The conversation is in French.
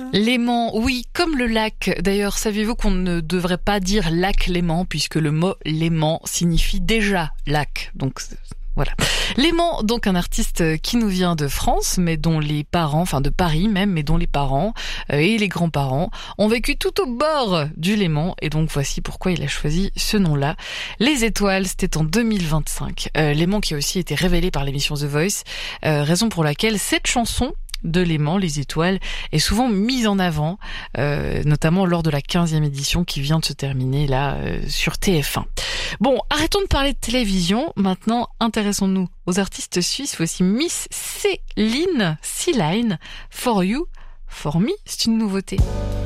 Léman, oui, comme le lac. D'ailleurs, saviez-vous qu'on ne devrait pas dire lac Léman puisque le mot Léman signifie déjà lac. Donc voilà. Léman, donc un artiste qui nous vient de France, mais dont les parents, enfin de Paris même, mais dont les parents et les grands-parents ont vécu tout au bord du Léman. Et donc voici pourquoi il a choisi ce nom-là. Les Étoiles, c'était en 2025. Léman qui a aussi été révélé par l'émission The Voice, raison pour laquelle cette chanson de Léman, Les Étoiles, est souvent mise en avant, notamment lors de la 15e édition qui vient de se terminer là sur TF1. Bon, arrêtons de parler de télévision, maintenant intéressons-nous aux artistes suisses. Voici Miss Céline, For You, For Me, c'est une nouveauté.